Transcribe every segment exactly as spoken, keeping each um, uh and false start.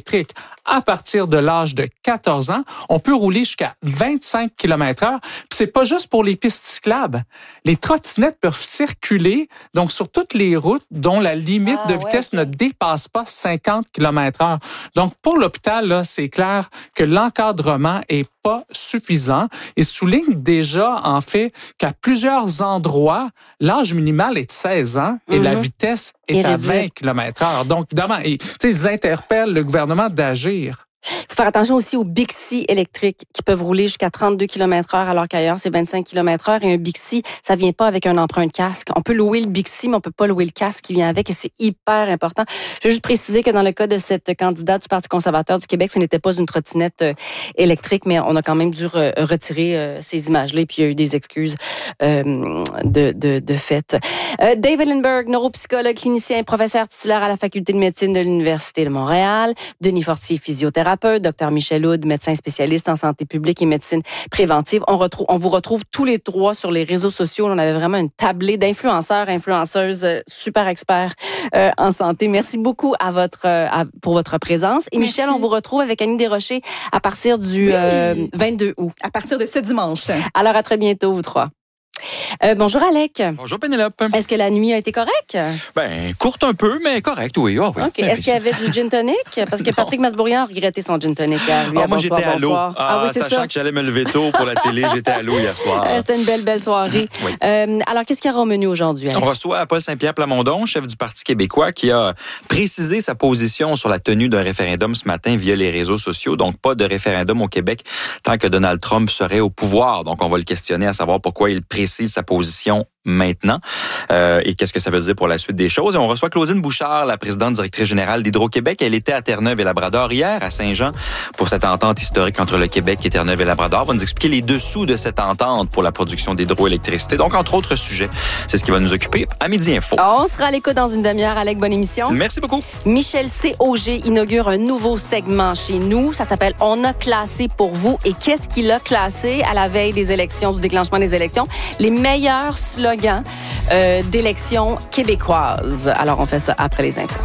électrique à partir de l'âge de quatorze ans. On peut rouler jusqu'à vingt-cinq kilomètres heure. Puis c'est pas juste pour les pistes cyclables. Les trottinettes peuvent circuler donc sur toutes les routes dont la limite ah, de vitesse ouais, okay. ne dépasse pas cinquante kilomètres heure. Donc pour l'hôpital, là, c'est clair que l'encadrement est pas suffisant et souligne déjà en fait qu'à plusieurs endroits, l'âge minimal est de seize ans et mm-hmm. la vitesse est et à réduit. vingt kilomètres heure. Donc évidemment, ils, ils interpellent le gouvernement d'agir. Il faut faire attention aussi aux Bixi électriques qui peuvent rouler jusqu'à trente-deux kilomètres heure alors qu'ailleurs, c'est vingt-cinq kilomètres heure. Et un Bixi, ça vient pas avec un emprunt de casque. On peut louer le Bixi, mais on peut pas louer le casque qui vient avec et c'est hyper important. Je veux juste préciser que dans le cas de cette candidate du Parti conservateur du Québec, ce n'était pas une trottinette euh, électrique, mais on a quand même dû re- retirer euh, ces images-là. Et puis, il y a eu des excuses euh, de, de, de fait. Euh, Dave Ellenberg, neuropsychologue, clinicien et professeur titulaire à la Faculté de médecine de l'Université de Montréal. Denis Fortier, physiothérapeute. Docteur Michel Houde, médecin spécialiste en santé publique et médecine préventive. On retrouve, on vous retrouve tous les trois sur les réseaux sociaux. On avait vraiment une tablée d'influenceurs, influenceuses, euh, super experts euh, en santé. Merci beaucoup à votre, euh, à, pour votre présence. Et Merci. Michel, on vous retrouve avec Annie Desrochers à partir du oui. euh, vingt-deux août. À partir de ce dimanche. Alors, à très bientôt, vous trois. Euh, bonjour Alec. Bonjour Pénélope. Est-ce que la nuit a été correcte? Ben, courte un peu, mais correcte, oui. Oh, oui. Okay. Est-ce qu'il y avait du gin tonic? Parce que Patrick Masbourian a regretté son gin tonic hier. Lui, oh, à moi, bonsoir, j'étais à l'eau. Ah, ah oui, c'est sachant ça. que j'allais me lever tôt pour la télé, j'étais à l'eau hier soir. Euh, c'était une belle, belle soirée. Oui. Euh, alors, qu'est-ce qu'il y aura au menu aujourd'hui, Alec? On reçoit Paul Saint-Pierre Plamondon, chef du Parti québécois, qui a précisé sa position sur la tenue d'un référendum ce matin via les réseaux sociaux. Donc, pas de référendum au Québec tant que Donald Trump serait au pouvoir. Donc, on va le questionner à savoir pourquoi il précise sa position maintenant euh, et qu'est-ce que ça veut dire pour la suite des choses. Et on reçoit Claudine Bouchard, la présidente directrice générale d'Hydro-Québec. Elle était à Terre-Neuve et Labrador hier, à Saint-Jean, pour cette entente historique entre le Québec et Terre-Neuve et Labrador. Elle va nous expliquer les dessous de cette entente pour la production d'hydroélectricité. Donc, entre autres sujets, c'est ce qui va nous occuper à Midi Info. On sera à l'écoute dans une demi-heure. Alec, bonne émission. Merci beaucoup. Michel C O G inaugure un nouveau segment chez nous. Ça s'appelle « On a classé pour vous ». Et qu'est-ce qu'il a classé à la veille des élections, du déclenchement des élections? Les meilleurs slogans Euh, d'élections québécoises. Alors, on fait ça après les infos.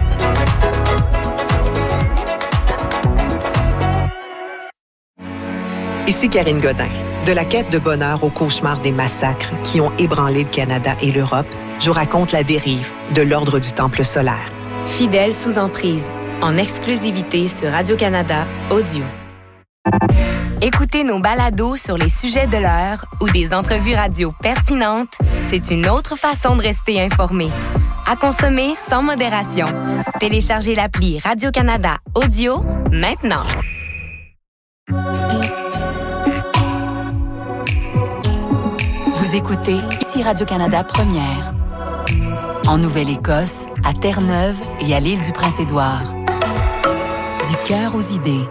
Ici Karine Godin. De la quête de bonheur au cauchemar des massacres qui ont ébranlé le Canada et l'Europe, je vous raconte la dérive de l'Ordre du Temple solaire. Fidèle sous emprise, en exclusivité sur Radio-Canada Audio. Écoutez nos balados sur les sujets de l'heure ou des entrevues radio pertinentes, c'est une autre façon de rester informé. À consommer sans modération. Téléchargez l'appli Radio-Canada Audio maintenant. Vous écoutez ici Radio-Canada Première. En Nouvelle-Écosse, à Terre-Neuve et à l'île du Prince-Édouard. Du cœur aux idées.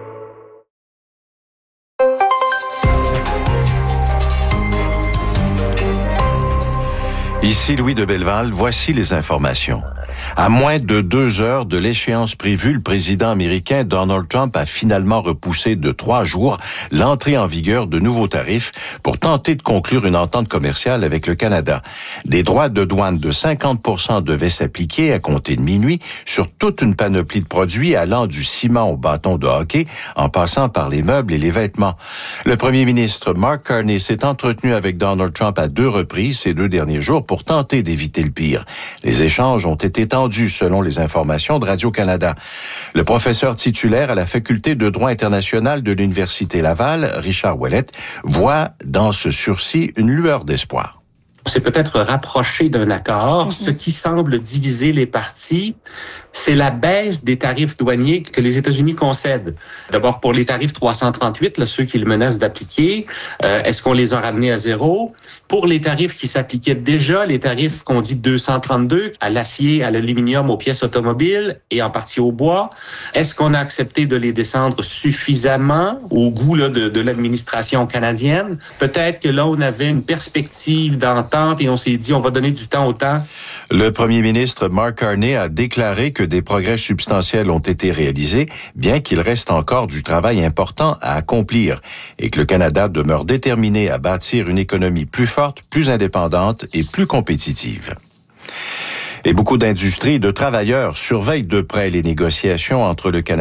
Ici Louis de Belleval, voici les informations. À moins de deux heures de l'échéance prévue, le président américain Donald Trump a finalement repoussé de trois jours l'entrée en vigueur de nouveaux tarifs pour tenter de conclure une entente commerciale avec le Canada. Des droits de douane de cinquante pour cent devaient s'appliquer à compter de minuit sur toute une panoplie de produits allant du ciment au bâton de hockey en passant par les meubles et les vêtements. Le premier ministre Mark Carney s'est entretenu avec Donald Trump à deux reprises ces deux derniers jours pour tenter d'éviter le pire. Les échanges ont été tendus selon les informations de Radio-Canada. Le professeur titulaire à la Faculté de droit international de l'Université Laval, Richard Ouellette, voit dans ce sursis une lueur d'espoir. On s'est peut-être rapproché d'un accord. Mm-hmm. Ce qui semble diviser les partis, c'est la baisse des tarifs douaniers que les États-Unis concèdent. D'abord, pour les tarifs trois cent trente-huit, là, ceux qu'ils menacent d'appliquer, euh, est-ce qu'on les a ramenés à zéro? Pour les tarifs qui s'appliquaient déjà, les tarifs qu'on dit deux cent trente-deux, à l'acier, à l'aluminium, aux pièces automobiles et en partie au bois, est-ce qu'on a accepté de les descendre suffisamment au goût là, de, de l'administration canadienne? Peut-être que là, on avait une perspective d'entente et on s'est dit, on va donner du temps au temps. Le premier ministre Mark Carney a déclaré que des progrès substantiels ont été réalisés, bien qu'il reste encore du travail important à accomplir et que le Canada demeure déterminé à bâtir une économie plus forte, plus indépendante et plus compétitive. Et beaucoup d'industries et de travailleurs surveillent de près les négociations entre le Canada